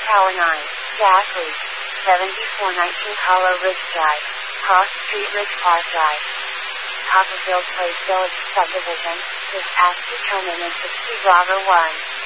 Tower 9, gas leak, 7419 Hollow Ridge Drive, Cross Street Ridge Park Drive, Copperfield Place Village Subdivision, is asked to turn in 60 Bravo 1.